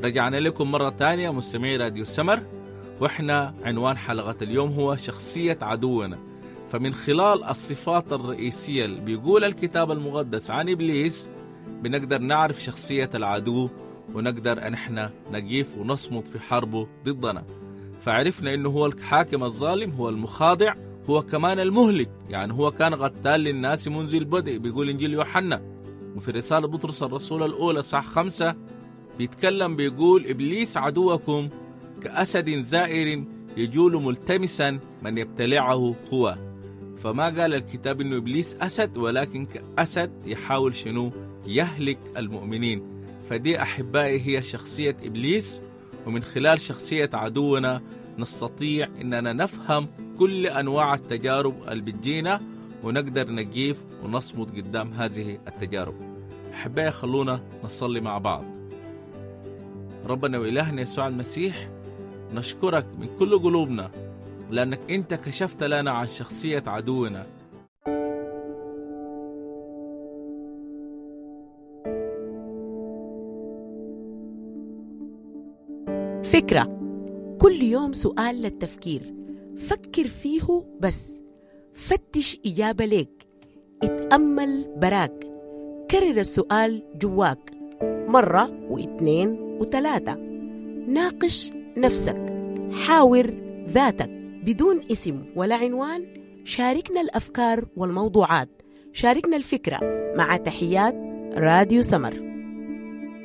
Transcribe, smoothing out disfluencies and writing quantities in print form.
رجعنا لكم مرة تانية مستمعي راديو سمر، وإحنا عنوان حلقة اليوم هو شخصية عدونا. فمن خلال الصفات الرئيسية اللي بيقول الكتاب المقدس عن إبليس بنقدر نعرف شخصية العدو، ونقدر أن احنا نقيف ونصمد في حربه ضدنا. فعرفنا أنه هو الحاكم الظالم، هو المخاضع، هو كمان المهلك. يعني هو كان قتال للناس منذ البدء، بيقول إنجيل يوحنا. وفي رسالة بطرس الرسول الأولى صح 5 بيتكلم بيقول: إبليس عدوكم كأسد زائر يجول ملتمسا من يبتلعه هو. فما قال الكتاب إنه إبليس أسد، ولكن كأسد يحاول شنو؟ يهلك المؤمنين. فدي أحبائي هي شخصية إبليس، ومن خلال شخصية عدونا نستطيع إننا نفهم كل أنواع التجارب اللي بتجينا، ونقدر نقيف ونصمد قدام هذه التجارب. أحبائي خلونا نصلي مع بعض. ربنا وإلهنا يسوع المسيح، نشكرك من كل قلوبنا لأنك أنت كشفت لنا عن شخصية عدونا. فكرة كل يوم سؤال للتفكير، فكر فيه بس، فتش إجابة ليك، اتأمل براك، كرر السؤال جواك مرة واثنين وثلاثة، ناقش نفسك، حاور ذاتك بدون اسم ولا عنوان. شاركنا الأفكار والموضوعات، شاركنا الفكرة. مع تحيات راديو سمر.